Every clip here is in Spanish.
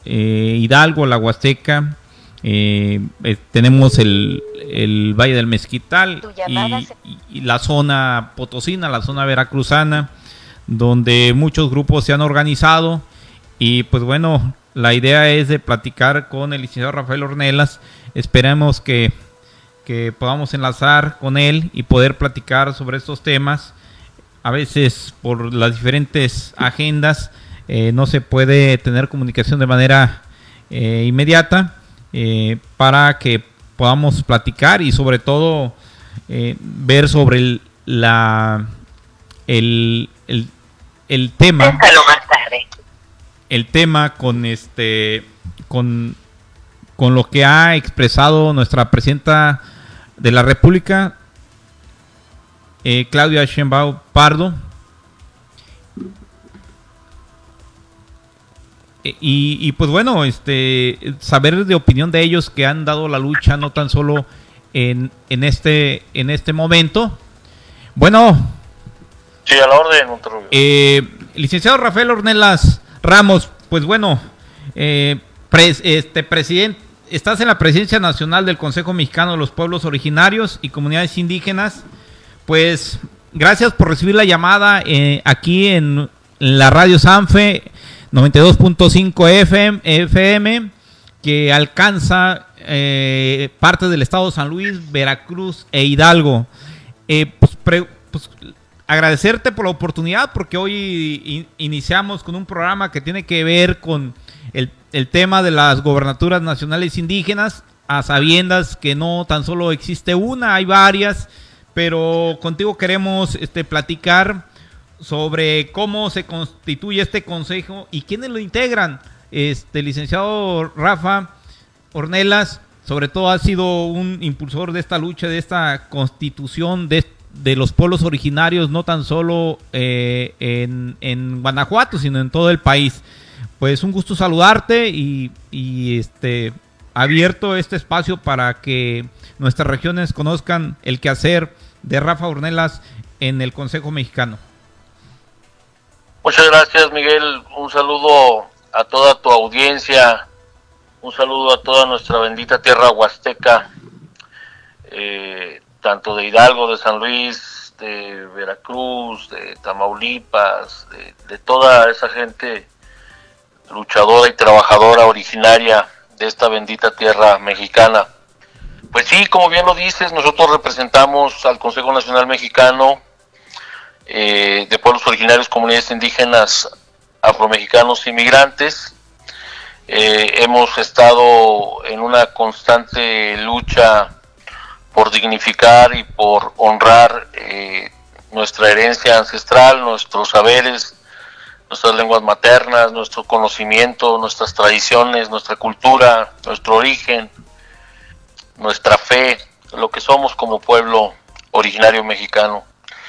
Hidalgo, la Huasteca, tenemos el Valle del Mezquital y la zona potosina, la zona veracruzana, donde muchos grupos se han organizado. Y pues bueno, la idea es de platicar con el licenciado Rafael Ornelas. Esperemos que podamos enlazar con él y poder platicar sobre estos temas. A veces por las diferentes agendas no se puede tener comunicación de manera inmediata, para que podamos platicar y sobre todo ver sobre el tema. El tema con lo que ha expresado nuestra presidenta de la República, Claudia Sheinbaum Pardo, y pues bueno, saber de opinión de ellos que han dado la lucha no tan solo en este momento. Bueno, sí, a la orden, Monterrubio. Licenciado Rafael Ornelas Ramos, pues bueno, presidente, estás en la presidencia nacional del Consejo Mexicano de los Pueblos Originarios y Comunidades Indígenas. Pues gracias por recibir la llamada aquí en la radio Sanfe 92.5 FM, que alcanza parte del estado de San Luis, Veracruz e Hidalgo. Pues agradecerte por la oportunidad, porque hoy iniciamos con un programa que tiene que ver con el tema de las gobernaturas nacionales indígenas, a sabiendas que no tan solo existe una, hay varias, pero contigo queremos platicar sobre cómo se constituye este consejo y quiénes lo integran. Licenciado Rafa Ornelas, sobre todo ha sido un impulsor de esta lucha, de esta constitución de los pueblos originarios, no tan solo en Guanajuato, sino en todo el país. Pues un gusto saludarte y abierto este espacio para que nuestras regiones conozcan el quehacer de Rafa Ornelas en el Consejo Mexicano. Muchas gracias, Miguel. Un saludo a toda tu audiencia, un saludo a toda nuestra bendita tierra huasteca, tanto de Hidalgo, de San Luis, de Veracruz, de Tamaulipas, de toda esa gente luchadora y trabajadora originaria de esta bendita tierra mexicana. Pues sí, como bien lo dices, nosotros representamos al Consejo Nacional Mexicano de Pueblos Originarios, Comunidades Indígenas, Afromexicanos y Migrantes. Hemos estado en una constante lucha por dignificar y por honrar nuestra herencia ancestral, nuestros saberes, nuestras lenguas maternas, nuestro conocimiento, nuestras tradiciones, nuestra cultura, nuestro origen, nuestra fe, lo que somos como pueblo originario mexicano.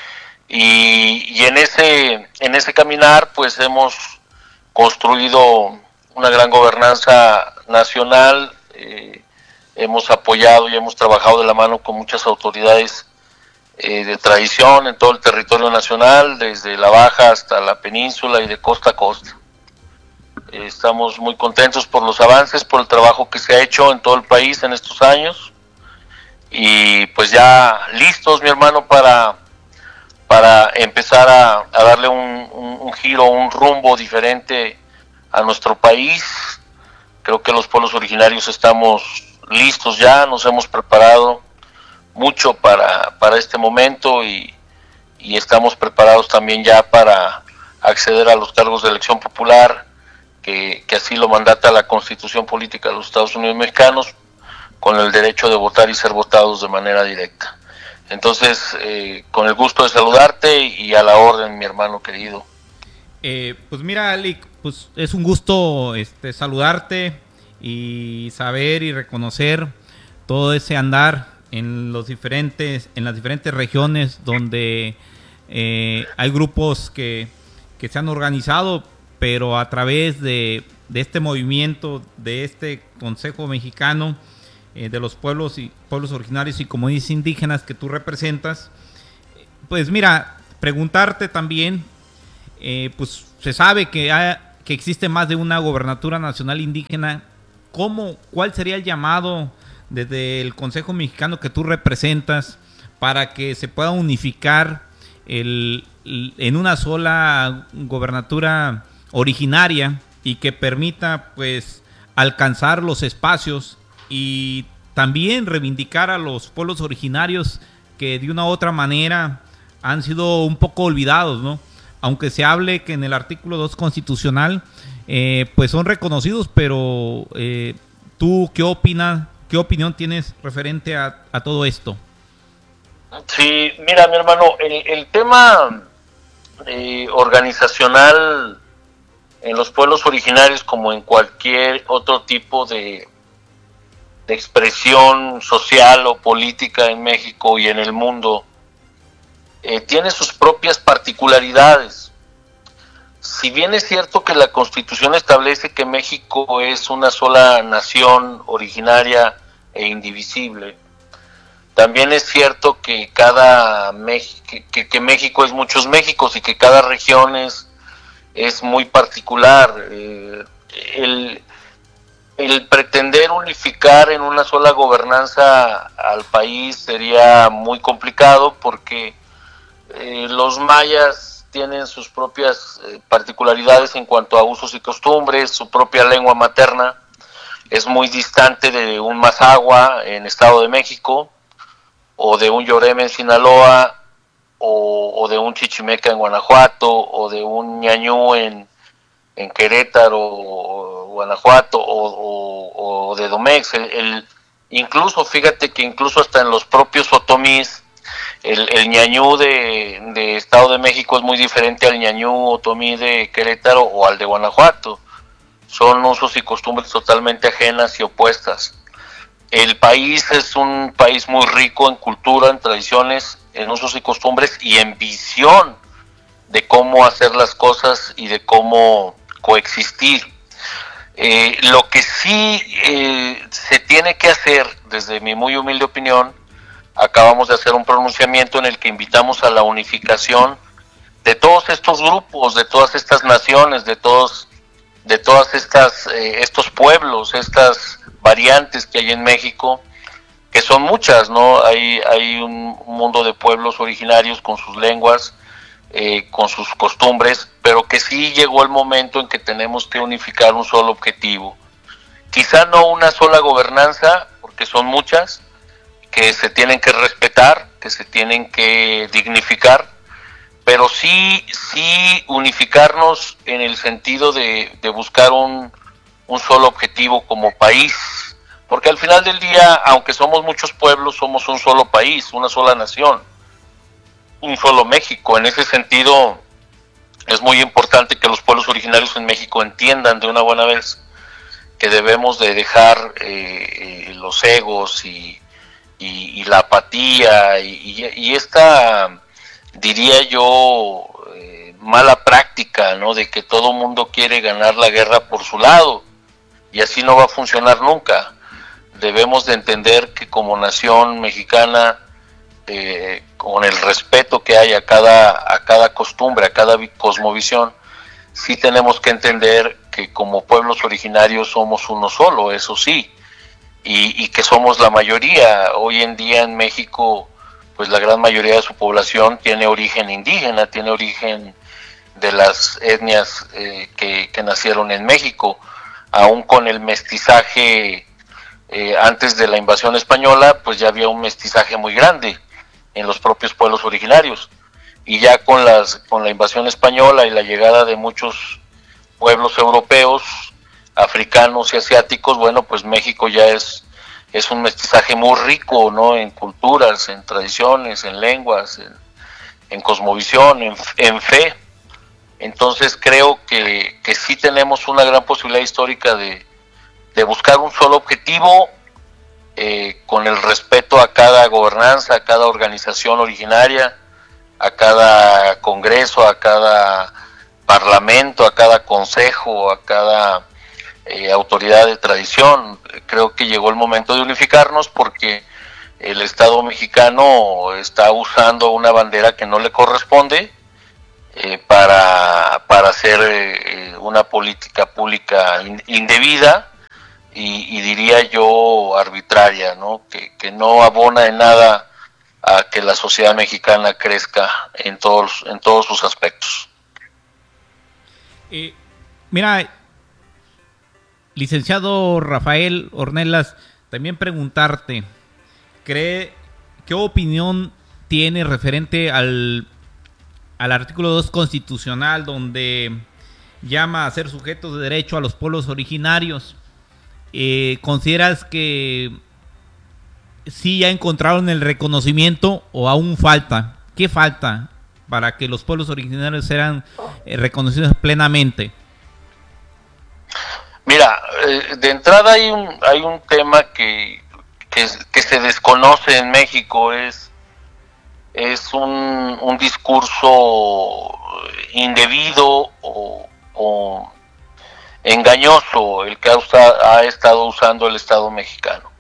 Y en ese caminar pues hemos construido una gran gobernanza nacional, hemos apoyado y hemos trabajado de la mano con muchas autoridades de tradición en todo el territorio nacional, desde la Baja hasta la península y de costa a costa. Estamos muy contentos por los avances, por el trabajo que se ha hecho en todo el país en estos años, y pues ya listos, mi hermano, para empezar a darle un giro, un rumbo diferente a nuestro país. Creo que los pueblos originarios estamos listos ya, nos hemos preparado mucho para este momento y estamos preparados también ya para acceder a los cargos de elección popular, que así lo mandata la Constitución Política de los Estados Unidos Mexicanos, con el derecho de votar y ser votados de manera directa. Entonces, con el gusto de saludarte y a la orden, mi hermano querido. Pues mira, Ali, pues es un gusto saludarte y saber y reconocer todo ese andar en las diferentes regiones donde hay grupos que se han organizado, pero a través de este movimiento, de este Consejo Mexicano de los pueblos originarios y comunidades indígenas que tú representas. Pues mira, preguntarte también, pues se sabe que que existe más de una gobernatura nacional indígena, ¿cuál sería el llamado desde el Consejo Mexicano que tú representas para que se pueda unificar en una sola gobernatura originaria y que permita pues alcanzar los espacios y también reivindicar a los pueblos originarios que de una u otra manera han sido un poco olvidados, ¿no? Aunque se hable que en el artículo 2 constitucional pues son reconocidos, pero ¿tú qué opinas? ¿Qué opinión tienes referente a todo esto? Sí, mira, mi hermano, el tema organizacional en los pueblos originarios, como en cualquier otro tipo de expresión social o política en México y en el mundo, tiene sus propias particularidades. Si bien es cierto que la Constitución establece que México es una sola nación originaria e indivisible, también es cierto que que México es muchos Méxicos y que cada región es muy particular. El pretender unificar en una sola gobernanza al país sería muy complicado porque los mayas tienen sus propias particularidades en cuanto a usos y costumbres, su propia lengua materna es muy distante de un mazahua en Estado de México, o de un yoreme en Sinaloa, o de un chichimeca en Guanajuato, o de un ñañú en Querétaro, Guanajuato, o de Domex. Incluso, fíjate que incluso hasta en los propios otomís, el ñañú de Estado de México es muy diferente al ñañú otomí de Querétaro o al de Guanajuato. Son usos y costumbres totalmente ajenas y opuestas. El país es un país muy rico en cultura, en tradiciones, en usos y costumbres y en visión de cómo hacer las cosas y de cómo coexistir. Lo que sí se tiene que hacer, desde mi muy humilde opinión, acabamos de hacer un pronunciamiento en el que invitamos a la unificación de todos estos grupos, de todas estas naciones, de todas estos pueblos, estas variantes que hay en México, que son muchas, ¿no? Hay un mundo de pueblos originarios con sus lenguas, con sus costumbres, pero que sí llegó el momento en que tenemos que unificar un solo objetivo. Quizá no una sola gobernanza, porque son muchas, que se tienen que respetar, que se tienen que dignificar, pero sí unificarnos en el sentido de buscar un solo objetivo como país, porque al final del día, aunque somos muchos pueblos, somos un solo país, una sola nación, un solo México. En ese sentido, es muy importante que los pueblos originarios en México entiendan de una buena vez que debemos de dejar los egos y la apatía y esta, diría yo, mala práctica, ¿no? De que todo mundo quiere ganar la guerra por su lado, y así no va a funcionar nunca. Debemos de entender que como nación mexicana, con el respeto que hay a cada costumbre, a cada cosmovisión, sí tenemos que entender que como pueblos originarios somos uno solo, eso sí, y que somos la mayoría. Hoy en día en México, pues la gran mayoría de su población tiene origen indígena, tiene origen de las etnias que nacieron en México, aún con el mestizaje antes de la invasión española, pues ya había un mestizaje muy grande en los propios pueblos originarios, y ya con la invasión española y la llegada de muchos pueblos europeos, africanos y asiáticos, bueno, pues México ya es un mestizaje muy rico, ¿no? En culturas, en tradiciones, en lenguas, en cosmovisión, en fe. Entonces creo que sí tenemos una gran posibilidad histórica de buscar un solo objetivo, con el respeto a cada gobernanza, a cada organización originaria, a cada congreso, a cada parlamento, a cada consejo, a cada autoridad de tradición. Creo que llegó el momento de unificarnos porque el Estado mexicano está usando una bandera que no le corresponde, para hacer una política pública indebida y diría yo arbitraria, ¿no? Que no abona en nada a que la sociedad mexicana crezca en todos sus aspectos. Mira, licenciado Rafael Ornelas, también preguntarte, ¿qué opinión tiene referente al artículo 2 constitucional, donde llama a ser sujetos de derecho a los pueblos originarios? ¿Consideras que sí ya encontraron el reconocimiento o aún falta? ¿Qué falta para que los pueblos originarios sean reconocidos plenamente? Mira, de entrada hay un tema que se desconoce en México, es un discurso indebido o engañoso el que ha estado usando el Estado mexicano.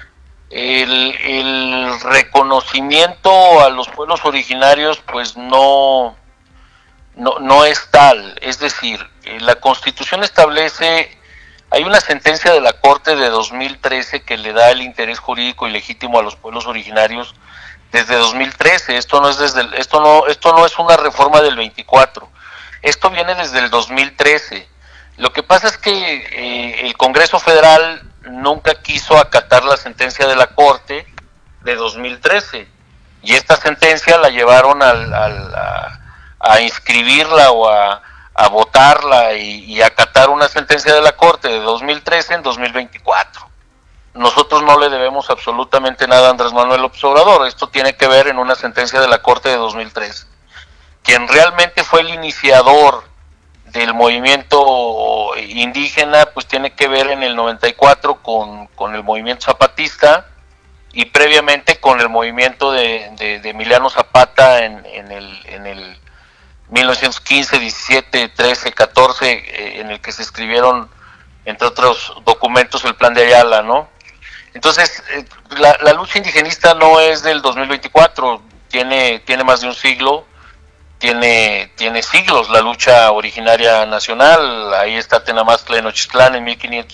El reconocimiento a los pueblos originarios pues no es tal, es decir, la Constitución establece, hay una sentencia de la Corte de 2013 que le da el interés jurídico y legítimo a los pueblos originarios desde 2013. Esto no es una reforma del 24. Esto viene desde el 2013. Lo que pasa es que el Congreso Federal nunca quiso acatar la sentencia de la Corte de 2013 y esta sentencia la llevaron a inscribirla o a votarla y acatar una sentencia de la Corte de 2013 en 2024. Nosotros no le debemos absolutamente nada a Andrés Manuel López Obrador. Esto tiene que ver en una sentencia de la Corte de 2013. Quien realmente fue el iniciador del movimiento indígena pues tiene que ver en el 94 con el movimiento zapatista y previamente con el movimiento de Emiliano Zapata en el 1915, 17, 13, 14, en el que se escribieron, entre otros documentos, el Plan de Ayala, ¿no? Entonces, la lucha indigenista no es del 2024, tiene más de un siglo, tiene siglos la lucha originaria nacional. Ahí está Tenamastla de Nochistlán en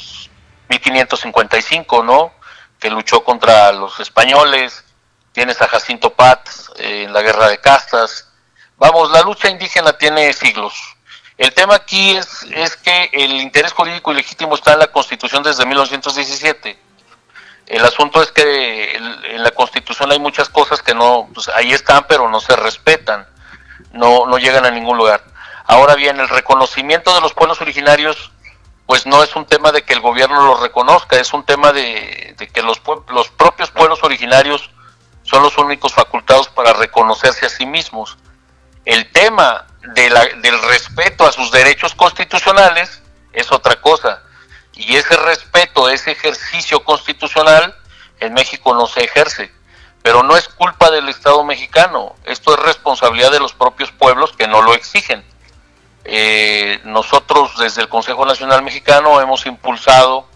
1555, ¿no? Que luchó contra los españoles. Tienes a Jacinto Paz en la Guerra de Castas. Vamos, la lucha indígena tiene siglos. El tema aquí es que el interés jurídico y legítimo está en la Constitución desde 1917. El asunto es que en la Constitución hay muchas cosas que no, pues ahí están, pero no se respetan, no llegan a ningún lugar. Ahora bien, el reconocimiento de los pueblos originarios, pues no es un tema de que el gobierno los reconozca, es un tema de que los propios pueblos originarios son los únicos facultados para reconocerse a sí mismos. El tema del respeto a sus derechos constitucionales es otra cosa. Y ese respeto, ese ejercicio constitucional en México no se ejerce. Pero no es culpa del Estado mexicano. Esto es responsabilidad de los propios pueblos que no lo exigen. Nosotros desde el Consejo Nacional Mexicano hemos impulsado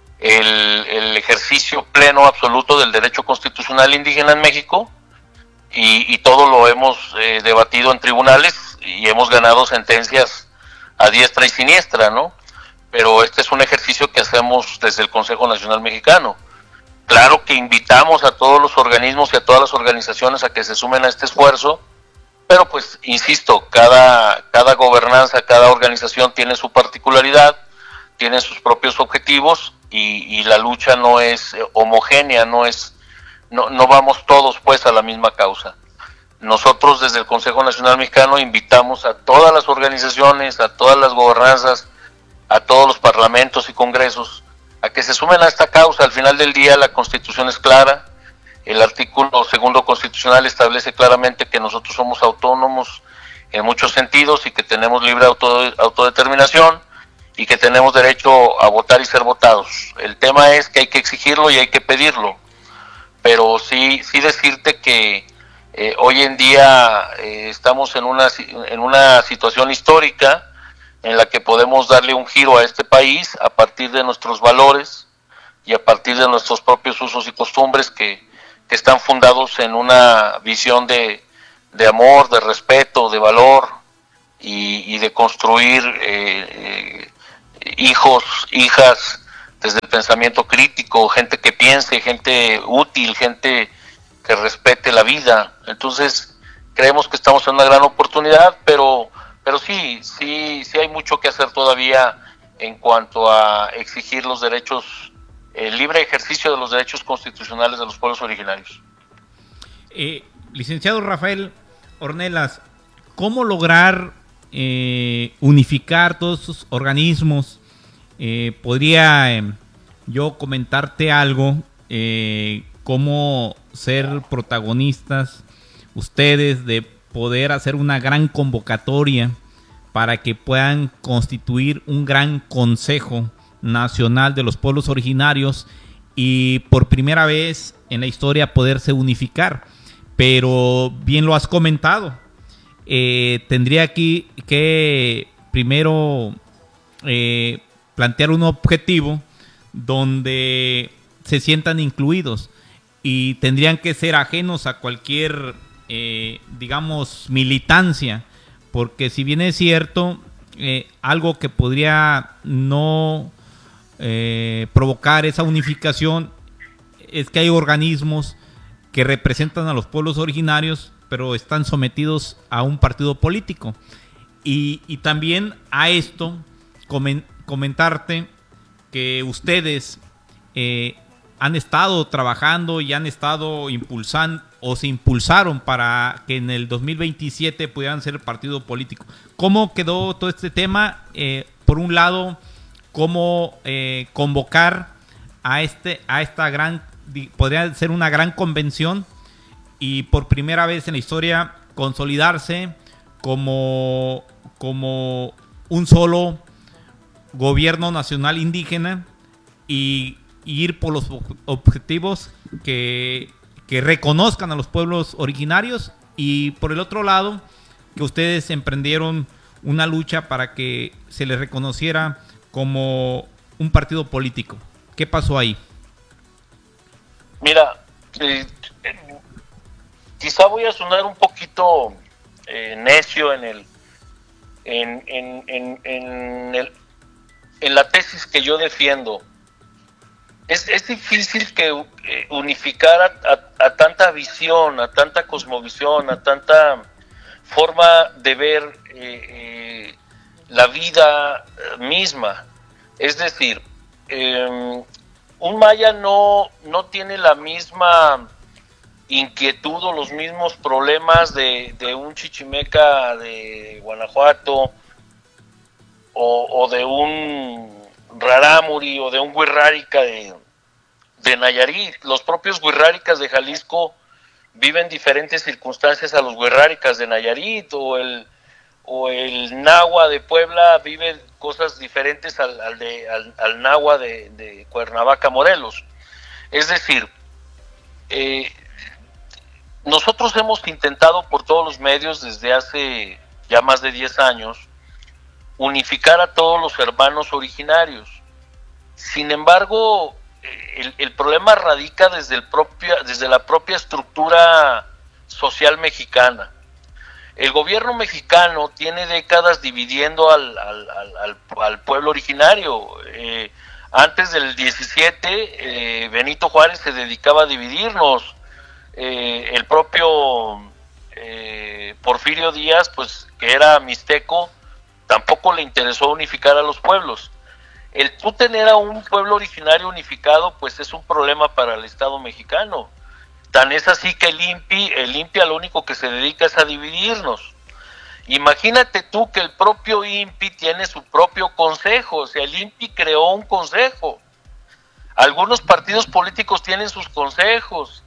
el ejercicio pleno, absoluto del derecho constitucional indígena en México y todo lo hemos debatido en tribunales y hemos ganado sentencias a diestra y siniestra, ¿no? Pero este es un ejercicio que hacemos desde el Consejo Nacional Mexicano. Claro que invitamos a todos los organismos y a todas las organizaciones a que se sumen a este esfuerzo, pero pues, insisto, cada gobernanza, cada organización tiene su particularidad, tiene sus propios objetivos y la lucha no es homogénea, no vamos todos pues a la misma causa. Nosotros desde el Consejo Nacional Mexicano invitamos a todas las organizaciones, a todas las gobernanzas, a todos los parlamentos y congresos a que se sumen a esta causa. Al final del día la Constitución es clara, el artículo 2 constitucional establece claramente que nosotros somos autónomos en muchos sentidos y que tenemos libre autodeterminación y que tenemos derecho a votar y ser votados. El tema es que hay que exigirlo y hay que pedirlo, pero sí decirte que hoy en día estamos en una situación histórica en la que podemos darle un giro a este país a partir de nuestros valores y a partir de nuestros propios usos y costumbres que están fundados en una visión de amor, de respeto, de valor, y de construir hijos, hijas desde el pensamiento crítico, gente que piense, gente útil, gente que respete la vida. Entonces creemos que estamos en una gran oportunidad, pero sí hay mucho que hacer todavía en cuanto a exigir los derechos, el libre ejercicio de los derechos constitucionales de los pueblos originarios. Licenciado Rafael Ornelas, ¿cómo lograr unificar todos esos organismos? Podría yo comentarte algo, cómo ser protagonistas ustedes de poder hacer una gran convocatoria para que puedan constituir un gran Consejo Nacional de los Pueblos Originarios y por primera vez en la historia poderse unificar. Pero bien lo has comentado, tendría aquí que primero plantear un objetivo donde se sientan incluidos y tendrían que ser ajenos a cualquier, digamos, militancia, porque si bien es cierto, algo que podría no provocar esa unificación es que hay organismos que representan a los pueblos originarios, pero están sometidos a un partido político. Y también a esto comentarte que ustedes han estado trabajando y han estado impulsando o se impulsaron para que en el 2027 pudieran ser partido político. ¿Cómo quedó todo este tema? Por un lado, ¿cómo convocar a esta gran, podría ser una gran convención y por primera vez en la historia consolidarse como un solo gobierno nacional indígena y ir por los objetivos que reconozcan a los pueblos originarios, y por el otro lado que ustedes emprendieron una lucha para que se les reconociera como un partido político? ¿Qué pasó ahí? Mira, quizá voy a sonar un poquito necio en la tesis que yo defiendo. Es difícil que unificar a tanta visión, a tanta cosmovisión, a tanta forma de ver la vida misma. Es decir, un maya no tiene la misma inquietud o los mismos problemas de un chichimeca de Guanajuato o de un rarámuri o de un huirrárica de Nayarit. Los propios huirráricas de Jalisco viven diferentes circunstancias a los huirráricas de Nayarit, o el nahua de Puebla vive cosas diferentes al nahua de Cuernavaca, Morelos. Es decir, nosotros hemos intentado por todos los medios desde hace ya más de 10 años unificar a todos los hermanos originarios. Sin embargo, el problema radica desde la propia estructura social mexicana. El gobierno mexicano tiene décadas dividiendo al pueblo originario. Antes del 17, Benito Juárez se dedicaba a dividirnos. El propio Porfirio Díaz, pues, que era mixteco, tampoco le interesó unificar a los pueblos. El tú tener a un pueblo originario unificado, pues es un problema para el Estado mexicano. Tan es así que el INPI a lo único que se dedica es a dividirnos. Imagínate tú que el propio INPI tiene su propio consejo. O sea, el INPI creó un consejo. Algunos partidos políticos tienen sus consejos.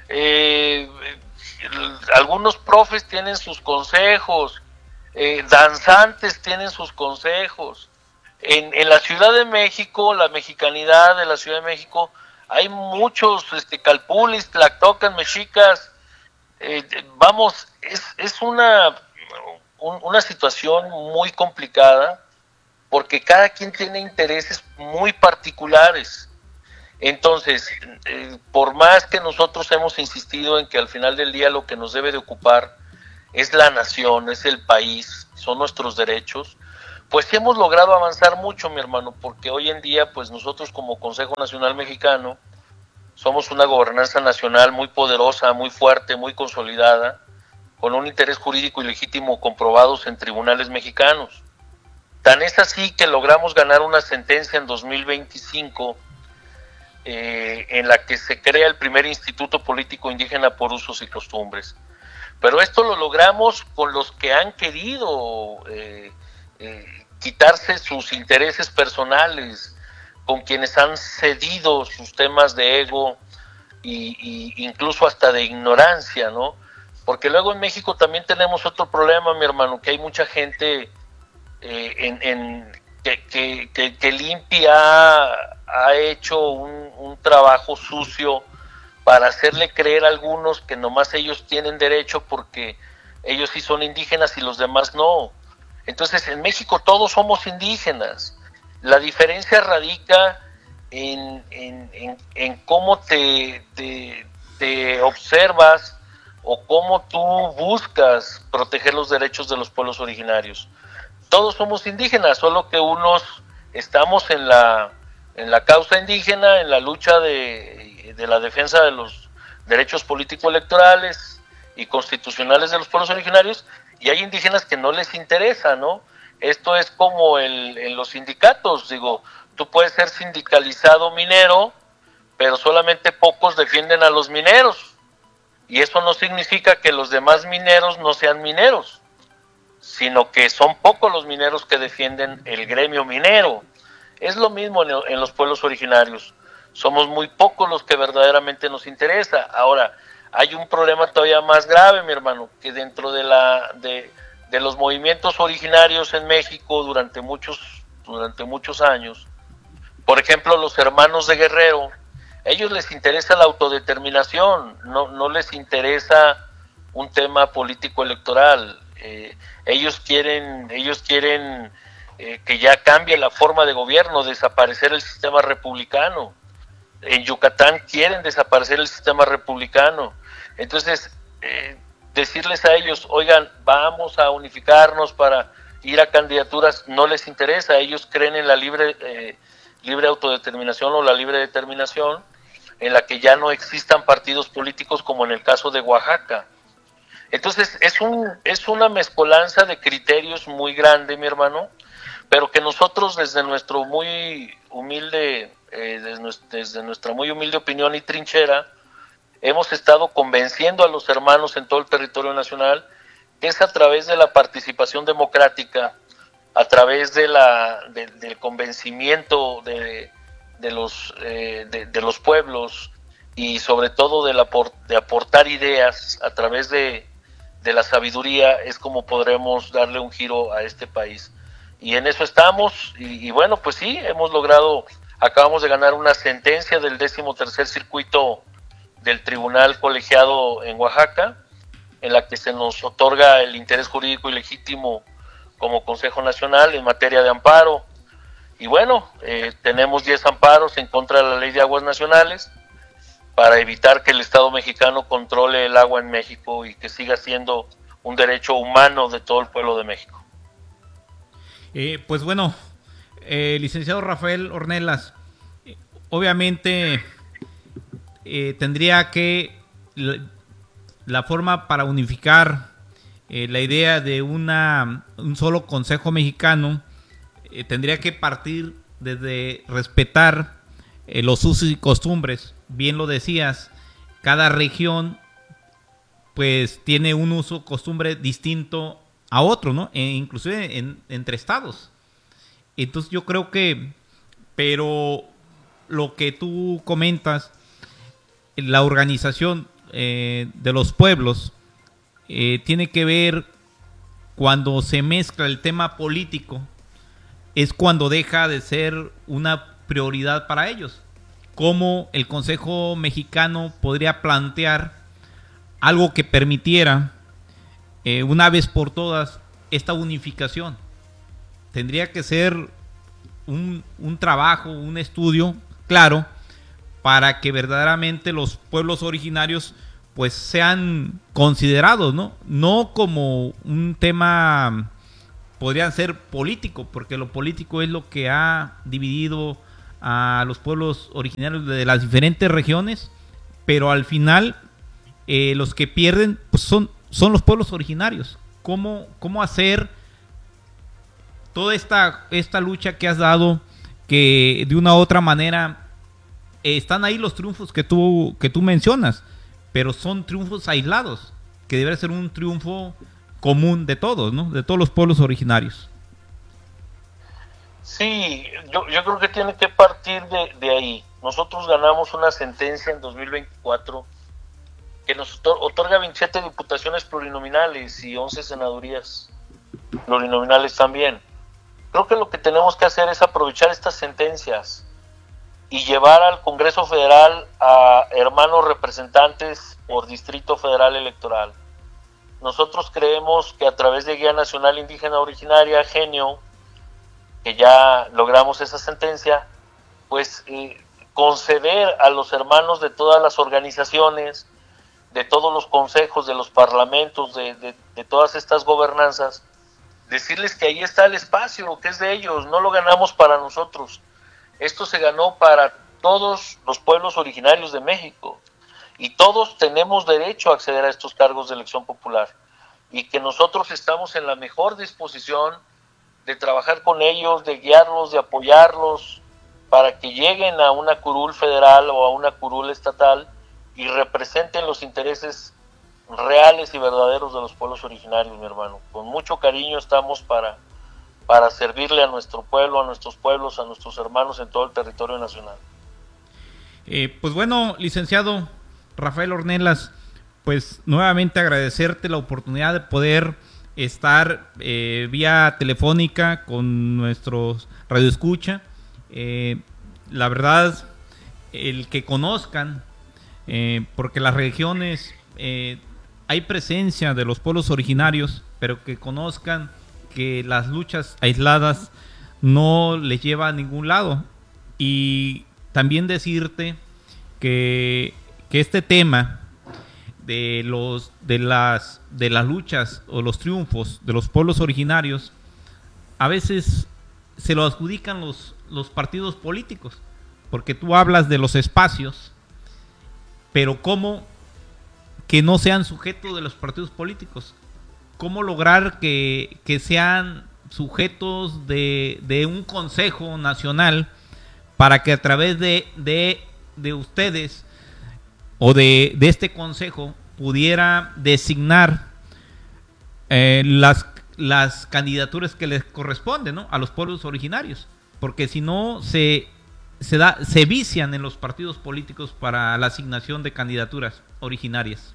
Algunos profes tienen sus consejos. Danzantes tienen sus consejos. En la Ciudad de México, la mexicanidad de la Ciudad de México, hay muchos calpulis, tlactocas, mexicas. Vamos, es una situación muy complicada porque cada quien tiene intereses muy particulares. Entonces, por más que nosotros hemos insistido en que al final del día lo que nos debe de ocupar es la nación, es el país, son nuestros derechos, pues sí hemos logrado avanzar mucho, mi hermano, porque hoy en día, pues nosotros como Consejo Nacional Mexicano somos una gobernanza nacional muy poderosa, muy fuerte, muy consolidada, con un interés jurídico y legítimo comprobados en tribunales mexicanos. Tan es así que logramos ganar una sentencia en 2025 en la que se crea el primer Instituto Político Indígena por Usos y Costumbres. Pero esto lo logramos con los que han querido quitarse sus intereses personales, con quienes han cedido sus temas de ego y incluso hasta de ignorancia, ¿no? Porque luego en México también tenemos otro problema, mi hermano, que hay mucha gente que limpia ha hecho un trabajo sucio para hacerle creer a algunos que nomás ellos tienen derecho porque ellos sí son indígenas y los demás no. Entonces en México todos somos indígenas. La diferencia radica en cómo te observas o cómo tú buscas proteger los derechos de los pueblos originarios. Todos somos indígenas, solo que unos estamos en la causa indígena, en la lucha de la defensa de los derechos político-electorales y constitucionales de los pueblos originarios, y hay indígenas que no les interesa, ¿no? Esto es como en los sindicatos, digo, tú puedes ser sindicalizado minero, pero solamente pocos defienden a los mineros, y eso no significa que los demás mineros no sean mineros, sino que son pocos los mineros que defienden el gremio minero. Es lo mismo en los pueblos originarios. Somos muy pocos los que verdaderamente nos interesa. Ahora, hay un problema todavía más grave, mi hermano, que dentro de los movimientos originarios en México durante muchos años, por ejemplo, los hermanos de Guerrero, a ellos les interesa la autodeterminación, no les interesa un tema político electoral. Ellos quieren que ya cambie la forma de gobierno, desaparecer el sistema republicano. En Yucatán quieren desaparecer el sistema republicano. Entonces, decirles a ellos, oigan, vamos a unificarnos para ir a candidaturas, no les interesa. Ellos creen en la libre autodeterminación o la libre determinación, en la que ya no existan partidos políticos como en el caso de Oaxaca. Entonces, es una mezcolanza de criterios muy grande, mi hermano, pero que nosotros desde nuestro muy humilde, desde nuestra muy humilde opinión y trinchera, hemos estado convenciendo a los hermanos en todo el territorio nacional que es a través de la participación democrática, a través del convencimiento de los pueblos y sobre todo de aportar ideas a través de la sabiduría, es como podremos darle un giro a este país. Y en eso estamos, y bueno, pues sí, acabamos de ganar una sentencia del 13º Circuito del Tribunal Colegiado en Oaxaca, en la que se nos otorga el interés jurídico y legítimo como Consejo Nacional en materia de amparo. Y bueno, tenemos 10 amparos en contra de la Ley de Aguas Nacionales para evitar que el Estado mexicano controle el agua en México y que siga siendo un derecho humano de todo el pueblo de México. Pues bueno, licenciado Rafael Ornelas, obviamente tendría que la forma para unificar la idea de un solo Consejo Mexicano tendría que partir desde respetar los usos y costumbres. Bien lo decías, cada región pues tiene un uso, costumbre distinto a otro, ¿no? Inclusive entre estados. Entonces yo creo que, pero lo que tú comentas, la organización de los pueblos tiene que ver cuando se mezcla el tema político, es cuando deja de ser una prioridad para ellos. ¿Cómo el Consejo Mexicano podría plantear algo que permitiera una vez por todas esta unificación? Tendría que ser un trabajo, un estudio claro, para que verdaderamente los pueblos originarios pues sean considerados, ¿no? No como un tema, podrían ser político, porque lo político es lo que ha dividido a los pueblos originarios de las diferentes regiones, pero al final los que pierden pues son los pueblos originarios. ¿Cómo hacer toda esta lucha que has dado, que de una u otra manera están ahí los triunfos que tú mencionas, pero son triunfos aislados, que debe ser un triunfo común de todos, ¿no? De todos los pueblos originarios. Sí, yo creo que tiene que partir de ahí. Nosotros ganamos una sentencia en 2024 que nos otorga 27 diputaciones plurinominales y 11 senadurías plurinominales también. Creo que lo que tenemos que hacer es aprovechar estas sentencias y llevar al Congreso Federal a hermanos representantes por Distrito Federal Electoral. Nosotros creemos que a través de Guía Nacional Indígena Originaria, GENIO, que ya logramos esa sentencia, pues conceder a los hermanos de todas las organizaciones, de todos los consejos, de los parlamentos, de todas estas gobernanzas, decirles que ahí está el espacio, que es de ellos, no lo ganamos para nosotros. Esto se ganó para todos los pueblos originarios de México y todos tenemos derecho a acceder a estos cargos de elección popular y que nosotros estamos en la mejor disposición de trabajar con ellos, de guiarlos, de apoyarlos para que lleguen a una curul federal o a una curul estatal y representen los intereses reales y verdaderos de los pueblos originarios, mi hermano. Con mucho cariño estamos para servirle a nuestro pueblo, a nuestros pueblos, a nuestros hermanos en todo el territorio nacional. Pues bueno, licenciado Rafael Ornelas, pues nuevamente agradecerte la oportunidad de poder estar vía telefónica con nuestros radioescucha. La verdad, el que conozcan, porque las regiones hay presencia de los pueblos originarios, pero que conozcan que las luchas aisladas no les lleva a ningún lado. Y también decirte que este tema de las luchas o los triunfos de los pueblos originarios a veces se lo adjudican los partidos políticos, porque tú hablas de los espacios, pero ¿cómo que no sean sujetos de los partidos políticos? ¿Cómo lograr que sean sujetos de un consejo nacional para que a través de ustedes o de este consejo pudiera designar las candidaturas que les corresponden, ¿no?, a los pueblos originarios? Porque si no se vician en los partidos políticos para la asignación de candidaturas originarias.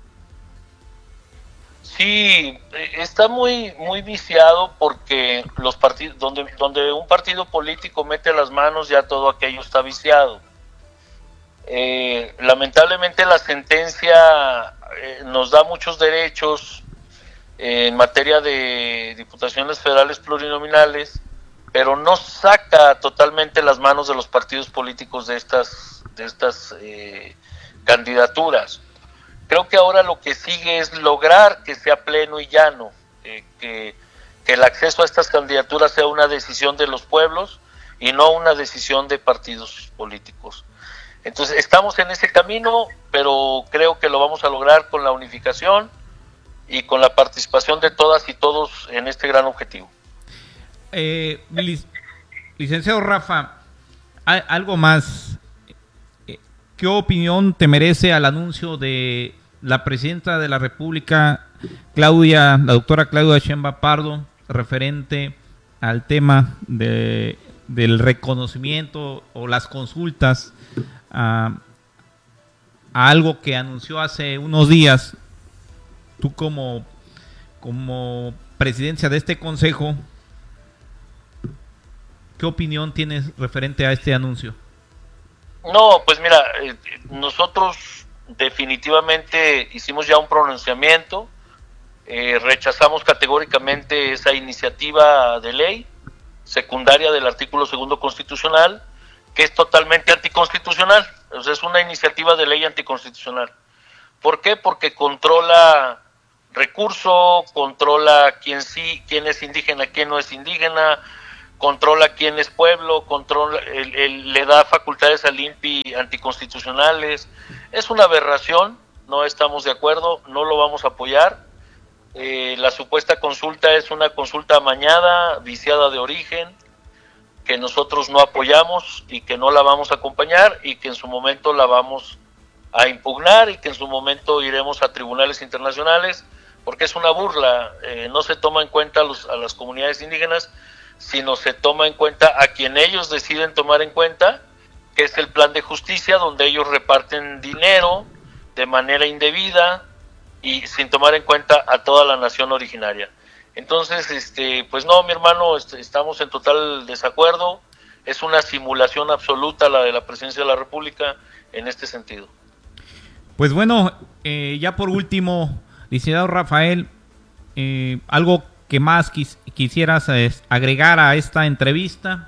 Sí, está muy viciado porque los partidos, donde un partido político mete las manos, ya todo aquello está viciado. Lamentablemente la sentencia nos da muchos derechos en materia de diputaciones federales plurinominales, pero no saca totalmente las manos de los partidos políticos de estas candidaturas. Creo que ahora lo que sigue es lograr que sea pleno y llano, que el acceso a estas candidaturas sea una decisión de los pueblos y no una decisión de partidos políticos. Entonces estamos en ese camino, pero creo que lo vamos a lograr con la unificación y con la participación de todas y todos en este gran objetivo. Licenciado Rafa, algo más. ¿Qué opinión te merece al anuncio de la presidenta de la República, la doctora Claudia Sheinbaum Pardo, referente al tema del reconocimiento o las consultas a algo que anunció hace unos días? Tú como presidencia de este consejo, ¿qué opinión tienes referente a este anuncio? No, pues mira, nosotros definitivamente hicimos ya un pronunciamiento, rechazamos categóricamente esa iniciativa de ley secundaria del artículo 2 constitucional, que es totalmente anticonstitucional. O sea, es una iniciativa de ley anticonstitucional, ¿Por qué? Porque controla recurso, controla quién sí, quién es indígena, quién no es indígena, controla quién es pueblo, controla, le da facultades al INPI anticonstitucionales. Es una aberración, no estamos de acuerdo, no lo vamos a apoyar. La supuesta consulta es una consulta amañada, viciada de origen, que nosotros no apoyamos y que no la vamos a acompañar y que en su momento la vamos a impugnar y que en su momento iremos a tribunales internacionales, porque es una burla. No se toma en cuenta a las comunidades indígenas, sino se toma en cuenta a quien ellos deciden tomar en cuenta, que es el plan de justicia, donde ellos reparten dinero de manera indebida y sin tomar en cuenta a toda la nación originaria. Entonces, pues no, mi hermano, estamos en total desacuerdo. Es una simulación absoluta la de la Presidencia de la República en este sentido. Pues bueno, ya por último, licenciado Rafael, algo que más quisieras agregar a esta entrevista,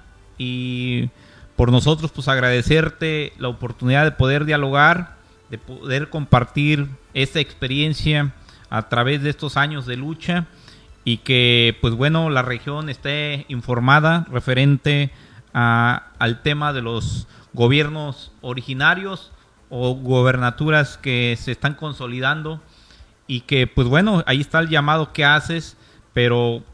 y por nosotros pues agradecerte la oportunidad de poder dialogar, de poder compartir esta experiencia a través de estos años de lucha, y que pues bueno, la región esté informada referente al tema de los gobiernos originarios o gobernaturas que se están consolidando, y que pues bueno, ahí está el llamado que haces, pero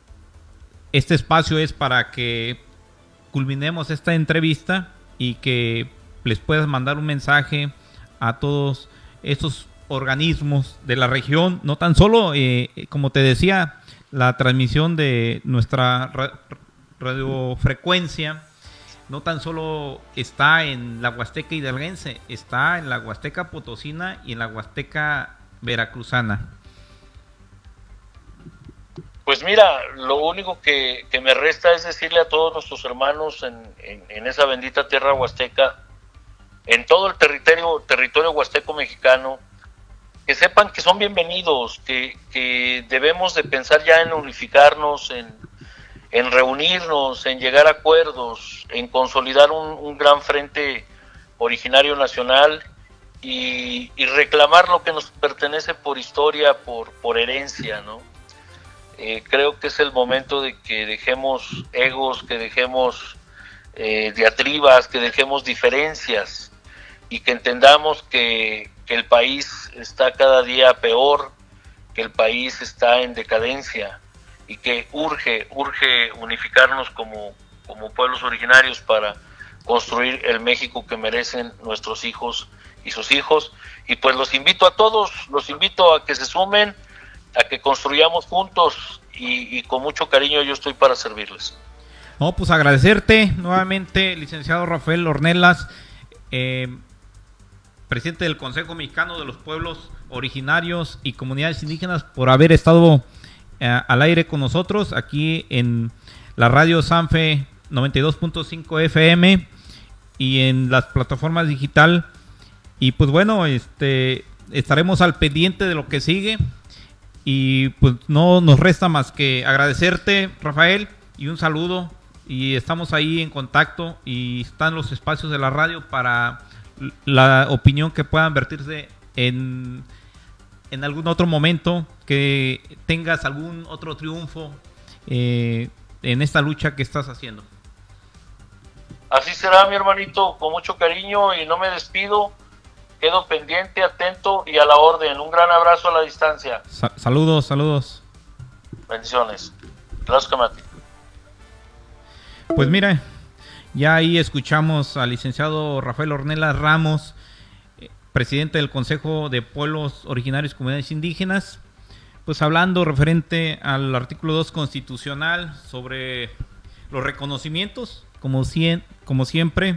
este espacio es para que culminemos esta entrevista y que les puedas mandar un mensaje a todos estos organismos de la región, no tan solo, como te decía, la transmisión de nuestra radiofrecuencia no tan solo está en la Huasteca hidalguense, está en la Huasteca potosina y en la Huasteca veracruzana. Pues mira, lo único que me resta es decirle a todos nuestros hermanos en esa bendita tierra huasteca, en todo el territorio huasteco mexicano, que sepan que son bienvenidos, que debemos de pensar ya en unificarnos, en reunirnos, en llegar a acuerdos, en consolidar un gran frente originario nacional y reclamar lo que nos pertenece por historia, por herencia, ¿no? Creo que es el momento de que dejemos egos, que dejemos diatribas, que dejemos diferencias y que entendamos que el país está cada día peor, que el país está en decadencia y que urge unificarnos como pueblos originarios para construir el México que merecen nuestros hijos y sus hijos. Y pues los invito a todos, los invito a que se sumen, a que construyamos juntos y con mucho cariño yo estoy para servirles. No, pues agradecerte nuevamente, licenciado Rafael Ornelas, presidente del Consejo Mexicano de los Pueblos Originarios y Comunidades Indígenas, por haber estado al aire con nosotros aquí en la radio Sanfe 92.5 FM y en las plataformas digital. Y pues bueno, estaremos al pendiente de lo que sigue, y pues no nos resta más que agradecerte, Rafael, y un saludo, y estamos ahí en contacto, y están los espacios de la radio para la opinión que puedan vertirse en algún otro momento, que tengas algún otro triunfo en esta lucha que estás haciendo. Así será, mi hermanito, con mucho cariño, y no me despido, quedo pendiente, atento y a la orden. Un gran abrazo a la distancia. Saludos. Bendiciones. Gracias, Camati. Pues mira, ya ahí escuchamos al licenciado Rafael Ornelas Ramos, presidente del Consejo de Pueblos Originarios y Comunidades Indígenas, pues hablando referente al artículo 2 constitucional sobre los reconocimientos, como siempre,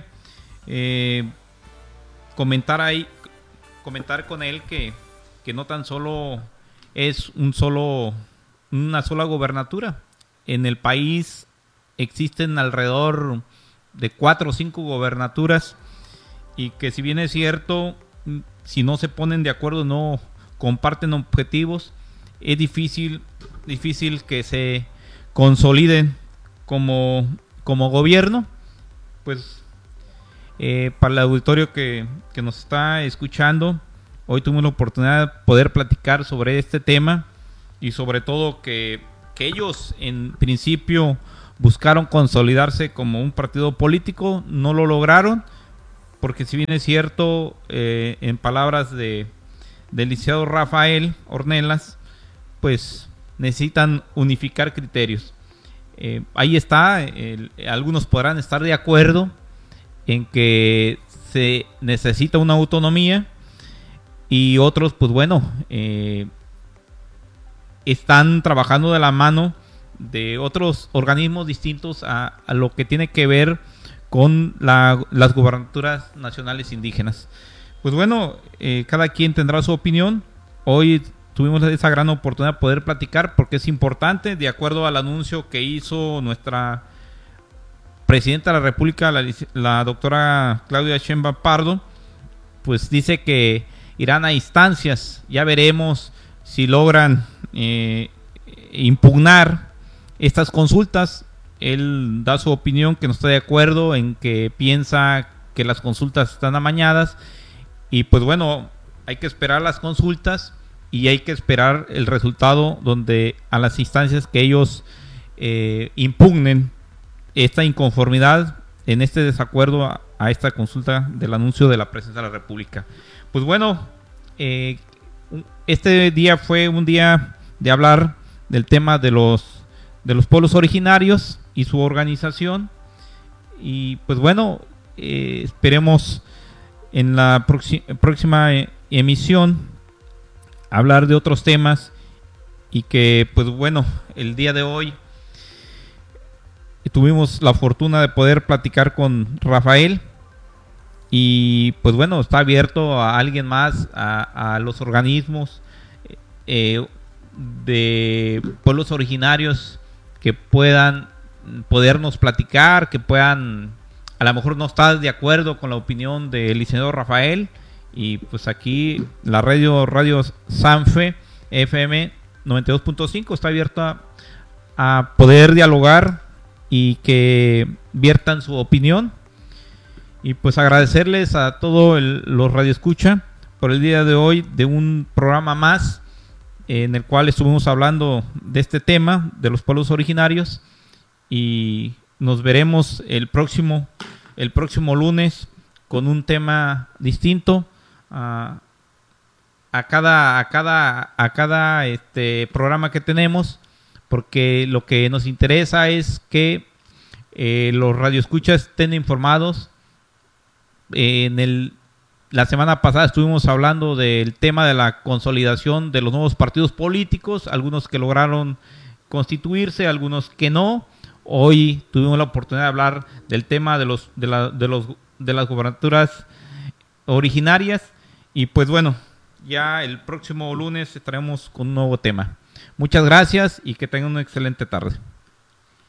comentar con él que no tan solo es una sola gobernatura. En el país existen alrededor de 4 o 5 gobernaturas, y que si bien es cierto, si no se ponen de acuerdo, no comparten objetivos, es difícil que se consoliden como gobierno. Pues para el auditorio que nos está escuchando, Hoy tuvimos la oportunidad de poder platicar sobre este tema y sobre todo que ellos en principio buscaron consolidarse como un partido político, no lo lograron, porque si bien es cierto, en palabras del licenciado Rafael Ornelas, pues necesitan unificar criterios. Ahí está, algunos podrán estar de acuerdo en que se necesita una autonomía y otros, pues bueno, están trabajando de la mano de otros organismos distintos a lo que tiene que ver con las gubernaturas nacionales indígenas. Pues bueno, cada quien tendrá su opinión. Hoy tuvimos esa gran oportunidad de poder platicar porque es importante, de acuerdo al anuncio que hizo nuestra presidenta de la República, la doctora Claudia Sheinbaum Pardo, pues dice que irán a instancias. Ya veremos si logran impugnar estas consultas. Él da su opinión que no está de acuerdo, en que piensa que las consultas están amañadas, y pues bueno, hay que esperar las consultas y hay que esperar el resultado donde a las instancias que ellos impugnen esta inconformidad en este desacuerdo a esta consulta del anuncio de la presidencia de la República. Pues bueno, este día fue un día de hablar del tema de los pueblos originarios y su organización, y pues bueno, esperemos en la próxima emisión hablar de otros temas, y que pues bueno, el día de hoy tuvimos la fortuna de poder platicar con Rafael, y pues bueno, está abierto a alguien más, a los organismos de pueblos originarios que puedan podernos platicar, que puedan, a lo mejor no estar de acuerdo con la opinión del licenciado Rafael, y pues aquí la radio Sanfe FM 92.5 está abierta a poder dialogar y que viertan su opinión. Y pues agradecerles a todos los radioescucha por el día de hoy de un programa más en el cual estuvimos hablando de este tema de los pueblos originarios, y nos veremos el próximo lunes con un tema distinto a cada programa que tenemos, porque lo que nos interesa es que los radioescuchas estén informados. La semana pasada estuvimos hablando del tema de la consolidación de los nuevos partidos políticos, algunos que lograron constituirse, algunos que no. Hoy tuvimos la oportunidad de hablar del tema de las gubernaturas originarias, y pues bueno, ya el próximo lunes estaremos con un nuevo tema. Muchas gracias y que tengan una excelente tarde.